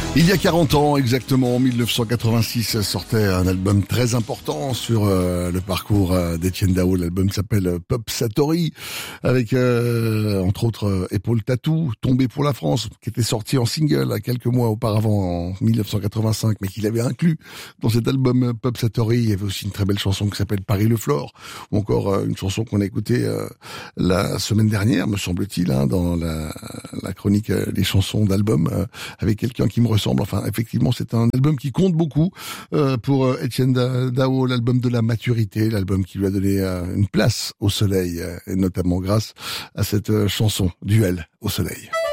Il y a 40 ans exactement, en 1986, sortait un album très important sur le parcours d'Etienne Dao. L'album s'appelle Pop Satori, avec entre autres Épaule Tatou, Tombé pour la France, qui était sorti en single quelques mois auparavant en 1985, mais qu'il avait inclus dans cet album Pop Satori. Il y avait aussi une très belle chanson qui s'appelle Paris le Flore, ou encore une chanson qu'on a écoutée la semaine dernière, me semble-t-il, hein, dans la chronique des chansons d'album, avec quelqu'un qui me ressemble. Enfin, effectivement, c'est un album qui compte beaucoup pour Etienne Dao, l'album de la maturité, l'album qui lui a donné une place au soleil, et notamment grâce à cette chanson, Duel au soleil.